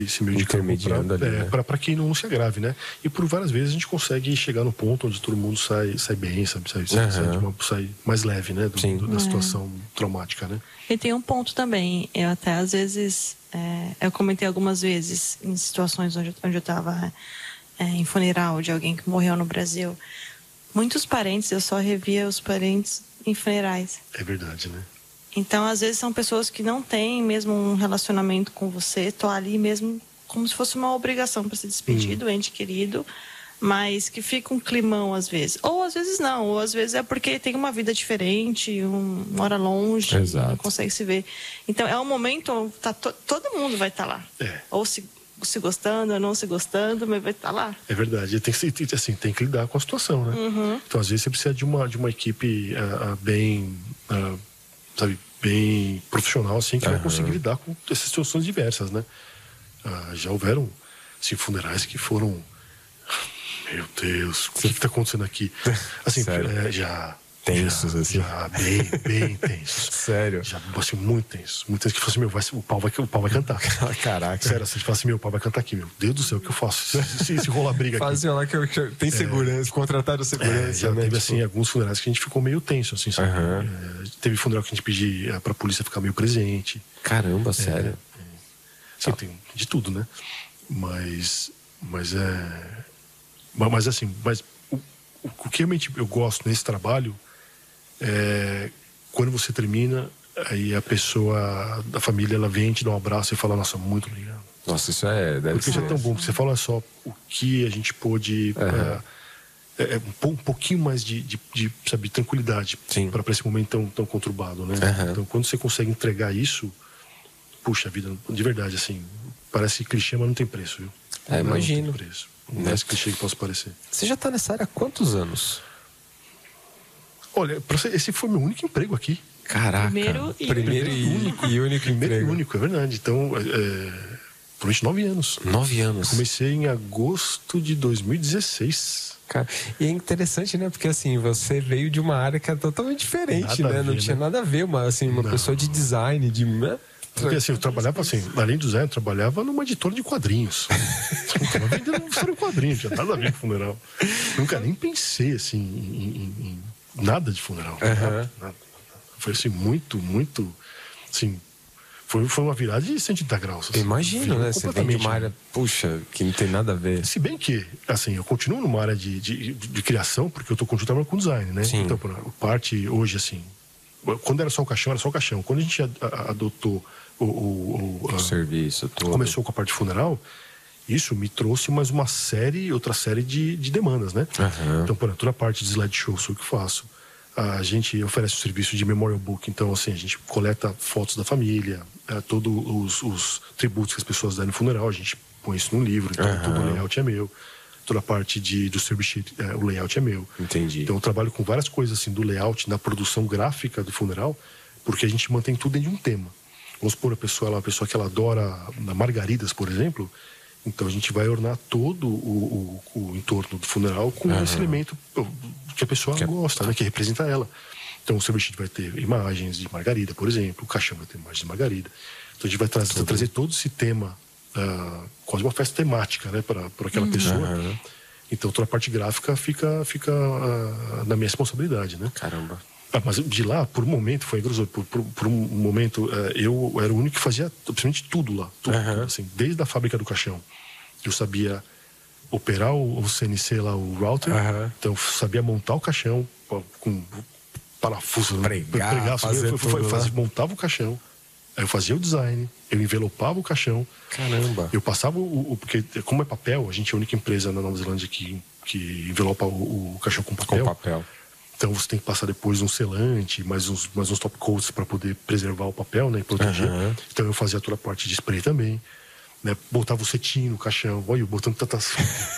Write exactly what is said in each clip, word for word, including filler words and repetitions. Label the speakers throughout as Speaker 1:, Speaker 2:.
Speaker 1: esse meio de campo para é, que não se agrave, né? E por várias vezes a gente consegue chegar no ponto onde todo mundo sai, sai bem, sabe? Sai, uhum. sai, de uma, sai mais leve, né? Do, do, da situação é. traumática, né?
Speaker 2: E tem um ponto também, eu até às vezes, é, eu comentei algumas vezes em situações onde, onde eu estava é, em funeral de alguém que morreu no Brasil. Muitos parentes, eu só revia os parentes em funerais.
Speaker 1: É verdade, né?
Speaker 2: Então, às vezes, são pessoas que não têm mesmo um relacionamento com você, estão ali mesmo como se fosse uma obrigação para se despedir hum. do ente querido, mas que fica um climão às vezes. Ou às vezes não, ou às vezes é porque tem uma vida diferente, um, mora longe,
Speaker 3: Exato.
Speaker 2: não consegue se ver. Então, é um momento, tá, to, todo mundo vai estar tá lá.
Speaker 1: É.
Speaker 2: Ou se, se gostando, ou não se gostando, mas vai estar tá lá.
Speaker 1: É verdade, tem que, assim, tem que lidar com a situação, né?
Speaker 2: Uhum.
Speaker 1: Então, às vezes, você precisa de uma, de uma equipe uh, uh, bem... Uh, sabe, bem profissional, assim, que uhum. vai conseguir lidar com essas situações diversas, né? Ah, já houveram, assim, funerais que foram... Meu Deus, o que está acontecendo aqui? Assim, é, já...
Speaker 3: Tensos,
Speaker 1: já,
Speaker 3: assim?
Speaker 1: Já, bem, bem tensos.
Speaker 3: Sério?
Speaker 1: Já, assim, muito tenso. Muito tenso que fosse, meu, vai, o, pau vai, o pau vai cantar.
Speaker 3: Caraca.
Speaker 1: Sério, assim, fala assim, meu, o pau vai cantar aqui, meu Deus do céu, o que eu faço? Se, se, se rolar briga aqui.
Speaker 3: Fazia lá que, eu, que tem segurança, é, contrataram segurança.
Speaker 1: É, já
Speaker 3: né?
Speaker 1: teve,
Speaker 3: tipo...
Speaker 1: assim, alguns funerais que a gente ficou meio tenso, assim, sabe?
Speaker 3: Uhum.
Speaker 1: É, teve funeral que a gente pedia pra polícia ficar meio presente.
Speaker 3: Caramba, sério?
Speaker 1: É, é. Assim, tem de tudo, né? Mas, mas é... Mas, assim, mas o, o que realmente eu gosto nesse trabalho é quando você termina, aí a pessoa da família, ela vem te dá um abraço e fala, nossa, muito obrigado.
Speaker 3: Nossa, isso é... Deve
Speaker 1: Porque
Speaker 3: ser.
Speaker 1: já é tão bom, que você fala só o que a gente pôde...
Speaker 3: Uhum.
Speaker 1: É, é um pouquinho mais de, de, de sabe, tranquilidade para esse momento tão, tão conturbado, né?
Speaker 3: Uhum.
Speaker 1: Então, quando você consegue entregar isso, puxa vida, de verdade, assim, parece clichê, mas não tem preço, viu?
Speaker 3: É, imagino.
Speaker 1: Não tem preço. Não é esse clichê que possa parecer.
Speaker 3: Você já está nessa área há quantos anos?
Speaker 1: Olha, esse foi meu único emprego aqui.
Speaker 3: Caraca.
Speaker 2: Primeiro e
Speaker 3: Primeiro e único. E único
Speaker 1: Primeiro
Speaker 3: emprego.
Speaker 1: e único, é verdade. Então, é, durante nove anos.
Speaker 3: Nove anos.
Speaker 1: Eu comecei em agosto de dois mil e dezesseis.
Speaker 3: Cara, e é interessante, né? Porque assim, você veio de uma área que é totalmente diferente,
Speaker 1: nada
Speaker 3: né?
Speaker 1: Ver,
Speaker 3: não tinha
Speaker 1: né?
Speaker 3: nada a ver, uma, assim, uma
Speaker 1: não.
Speaker 3: pessoa de design, de...
Speaker 1: Porque assim, eu trabalhava assim, além do Zé, eu trabalhava numa editora de quadrinhos. Eu tava vendendo história em quadrinhos, tinha nada a ver com funeral. Nunca nem pensei assim em, em, em nada de funeral.
Speaker 3: Uhum.
Speaker 1: Nada, nada, nada. Foi assim, muito, muito. Assim, foi, foi uma virada de cento e oitenta graus. Assim,
Speaker 3: imagino, né? Você vem de uma área, puxa, que não tem nada a ver.
Speaker 1: Se bem que, assim, eu continuo numa área de, de, de, de criação, porque eu tô continuando com design, né?
Speaker 3: Sim.
Speaker 1: Então, parte hoje, assim, quando era só o caixão, era só o caixão. Quando a gente adotou o, o, o,
Speaker 3: o
Speaker 1: a,
Speaker 3: serviço todo.
Speaker 1: Começou com a parte funeral, isso me trouxe mais uma série, outra série de, de demandas, né?
Speaker 3: Uhum.
Speaker 1: Então, por exemplo, toda a parte de slideshow sou eu que faço. A gente oferece o serviço de memorial book, então, assim, a gente coleta fotos da família, é, todos os, os tributos que as pessoas dão no funeral, a gente põe isso num livro, então
Speaker 3: uhum.
Speaker 1: todo o layout é meu. Toda a parte de, do service sheet, é, o layout é meu.
Speaker 3: Entendi.
Speaker 1: Então, eu trabalho com várias coisas, assim, do layout, na produção gráfica do funeral, porque a gente mantém tudo dentro de um tema. Vamos supor, a pessoa, ela é uma pessoa que ela adora margaridas, por exemplo, então a gente vai ornar todo o, o, o entorno do funeral com uhum. esse elemento que a pessoa que gosta, né, que representa ela. Então o serviço vai ter imagens de margarida, por exemplo, o caixão vai ter imagens de margarida. Então a gente vai tra uhum. trazer todo esse tema, uh, quase uma festa temática, né, para aquela uhum. pessoa. Uhum. Então toda a parte gráfica fica, fica uh, na minha responsabilidade, né?
Speaker 3: Caramba.
Speaker 1: Ah, mas de lá, por um momento, foi engraçado, por, por, por um momento, uh, eu era o único que fazia absolutamente tudo lá. Tudo,
Speaker 3: uhum.
Speaker 1: tudo, assim, desde a fábrica do caixão. Eu sabia operar o, o C N C lá, o router. Uhum. Então, eu sabia montar o caixão com parafuso.
Speaker 3: Pregar,
Speaker 1: pregar
Speaker 3: fazer
Speaker 1: eu,
Speaker 3: tudo,
Speaker 1: eu fazia, montava o caixão. Aí eu fazia o design, eu envelopava o caixão.
Speaker 3: Caramba.
Speaker 1: Eu passava o... o porque, como é papel, a gente é a única empresa na Nova Zelândia que, que envelopa o, o caixão com papel.
Speaker 3: Com papel.
Speaker 1: Então você tem que passar depois um selante, mais uns, mais uns top coats para poder preservar o papel, né, e proteger. Uhum. Então eu fazia toda a parte de spray também, né, botava o cetim no caixão, olha eu botando tantas...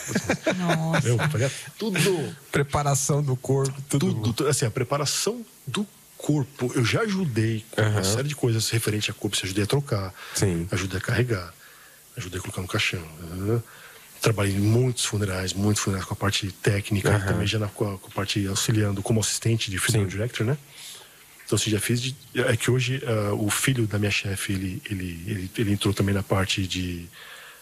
Speaker 2: Nossa.
Speaker 1: Eu fazia tudo.
Speaker 3: Preparação do corpo, tudo.
Speaker 1: Tudo, assim, a preparação do corpo, eu já ajudei com uhum. uma série de coisas referente a corpo, ajudei a trocar,
Speaker 3: sim.
Speaker 1: ajudei a carregar, ajudei a colocar no caixão, né? Trabalhei em muitos funerais, muitos funerais com a parte técnica, uhum. também já na, com, a, com a parte auxiliando como assistente de funeral director, né? Então, assim, já fiz... De, é que hoje uh, o filho da minha chefe, ele, ele, ele, ele entrou também na parte de